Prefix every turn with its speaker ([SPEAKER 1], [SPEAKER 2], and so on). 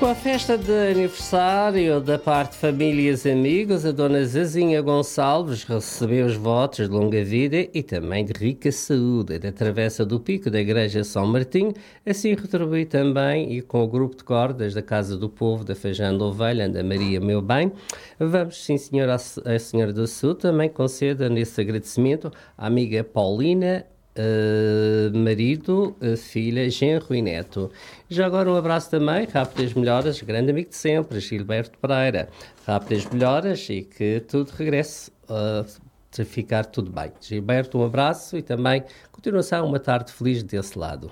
[SPEAKER 1] com a festa de aniversário da parte de famílias e amigos, a dona Zezinha Gonçalves recebeu os votos de longa vida e também de rica saúde da Travessa do Pico da Igreja São Martinho, assim retribui também e com o grupo de cordas da Casa do Povo da Feijão da Ovelha, da Maria Meu Bem. Vamos, sim senhor, à Senhora da Saúde, também conceda nesse agradecimento à amiga Paulina, marido, filha, genro e neto. Já agora um abraço também, rápidas melhoras, grande amigo de sempre, Gilberto Pereira. Rápidas melhoras e que tudo regresse a ficar tudo bem. Gilberto, um abraço e também continuação, uma tarde feliz desse lado.